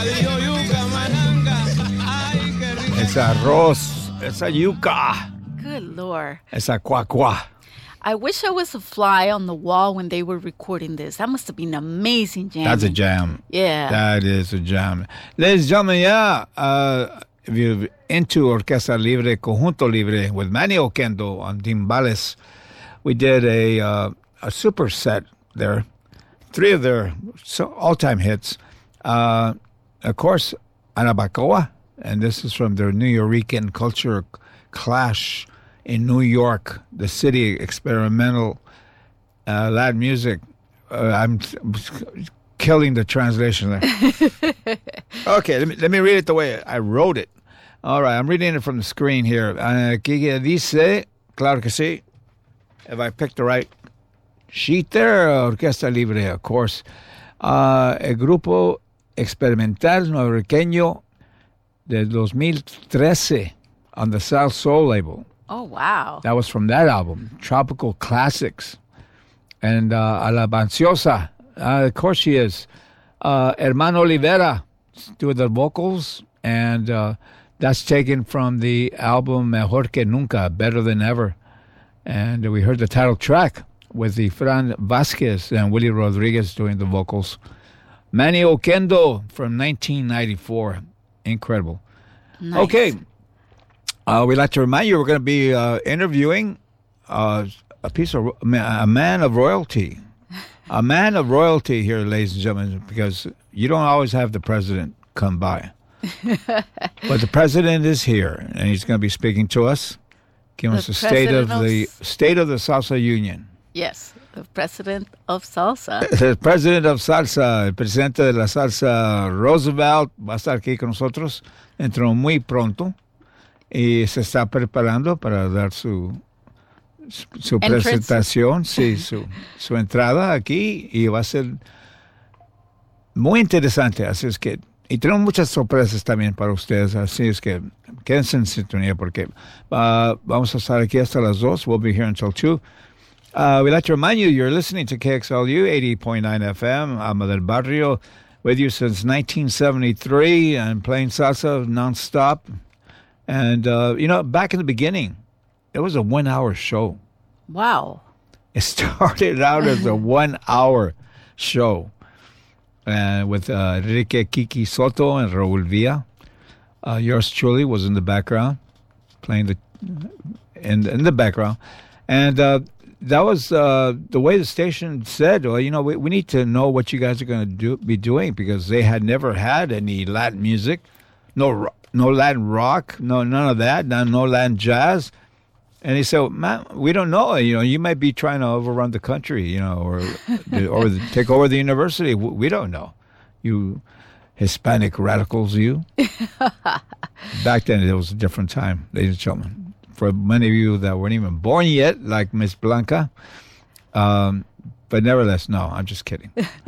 It's arroz. It's a yuca. Good Lord. It's a cuacua. I wish I was a fly on the wall when they were recording this. That must have been amazing jam. That's a jam. Yeah. That is a jam. Ladies and gentlemen, if you're into Orquesta Libre, Conjunto Libre, with Manny Oquendo on timbales, we did a super set there. 3 of their all-time hits. Of course, Anabacoa, and this is from their Nuyorican Culture Clash in New York, the city experimental Latin music. I'm killing the translation there. Okay, let me read it the way I wrote it. All right, I'm reading it from the screen here. Aquí dice, claro que sí, if I picked the right sheet there, Orquesta Libre, of course. El grupo experimental nuevoqueño de 2013 on the South Soul label. Oh, wow. That was from that album, Tropical Classics. And Alabanciosa, of course she is. Hermano Olivera doing the vocals, and that's taken from the album Mejor que Nunca, Better Than Ever. And we heard the title track with the Fran Vasquez and Willie Rodriguez doing the vocals. Manny Oquendo from 1994. Incredible. Nice. Okay. We'd like to remind you we're going to be interviewing a man of royalty. A man of royalty here, ladies and gentlemen, because you don't always have the president come by. But the president is here, and he's going to be speaking to us, giving us the state of the Salsa Union. Yes, the president of salsa. El president of salsa, el presidente de la salsa, Roosevelt, va a estar aquí con nosotros. Entró muy pronto y se está preparando para dar su presentación, sí, su entrada aquí, y va a ser muy interesante. Así es que, y tenemos muchas sorpresas también para ustedes, así es que quédense en sintonía porque vamos a estar aquí hasta las 2. We'll be here until 2. We'd like to remind you, you're listening to KXLU 80.9 FM. Alma del Barrio, with you since 1973 and playing salsa nonstop. And, back in the beginning, it was a 1-hour show. Wow. It started out as a 1-hour show with Enrique Kiki Soto and Raul Villa. Yours truly was in the background, playing in the background. And that was the way the station said, well, we need to know what you guys are going to be doing, because they had never had any Latin music, no Latin rock, none of that, no Latin jazz. And he said, man, we don't know. You might be trying to overrun the country, or take over the university. We don't know. You Hispanic radicals, you. Back then, it was a different time, ladies and gentlemen. For many of you that weren't even born yet, like Miss Blanca. But nevertheless, no, I'm just kidding.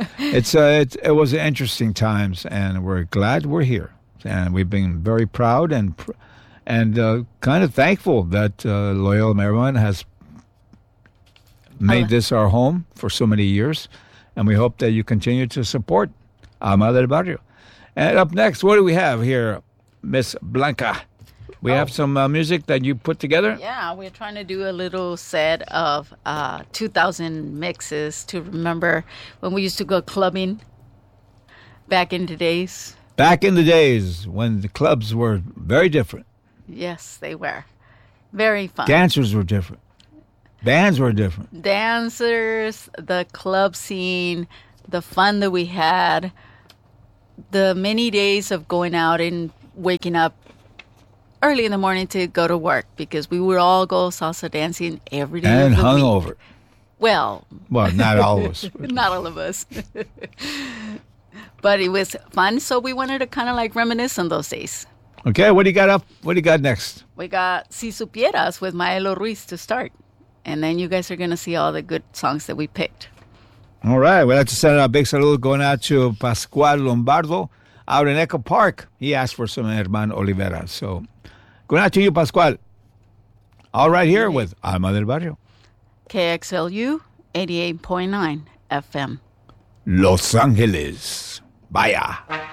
It was interesting times, and we're glad we're here. And we've been very proud and kind of thankful that Loyola Marymount has made this our home for so many years. And we hope that you continue to support Alma del Barrio. And up next, what do we have here, Miss Blanca? We have some music that you put together? Yeah, we're trying to do a little set of 2000 mixes to remember when we used to go clubbing back in the days. Back in the days when the clubs were very different. Yes, they were. Very fun. Dancers were different. Bands were different. Dancers, the club scene, the fun that we had, the many days of going out and waking up early in the morning to go to work, because we would all go salsa dancing every day. And of the hungover. week. Well, not all of us. Not all of us. But it was fun, so we wanted to kind of like reminisce on those days. Okay, what do you got up? What do you got next? We got Si Supieras with Maelo Ruiz to start. And then you guys are going to see all the good songs that we picked. All right, we'd like to send a big salute going out to Pascual Lombardo out in Echo Park. He asked for some Hermano Olivera. So, going out to you, Pascual. All right, here with Alma del Barrio. KXLU 88.9 FM. Los Angeles. Vaya.